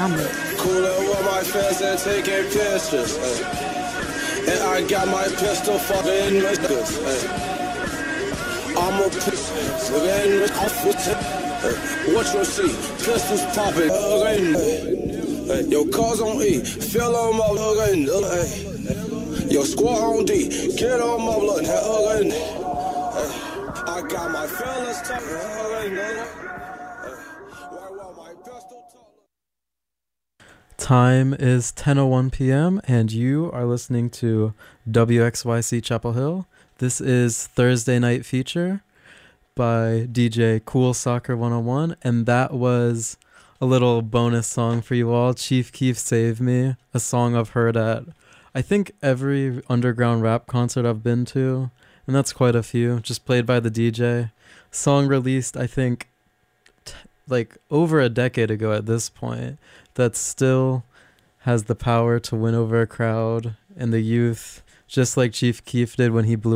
Cool it with my fans and taking pictures. And I got my pistol fucking niggas. I'm a pistol. What you see? Pistols popping. Your cars on E. Fill on my blood. Your squad on D. Get on my blood. I got my fellas talking. Time is 10:01 p.m. and you are listening to WXYC Chapel Hill. This is Thursday Night Feature by DJ Cool Soccer 101, and that was a little bonus song for you all, Chief Keef Save Me, a song I've heard at I think every underground rap concert I've been to, and that's quite a few, just played by the DJ. Song released, I think, like over a decade ago at this point, that still has the power to win over a crowd and the youth, just like Chief Keef did when he blew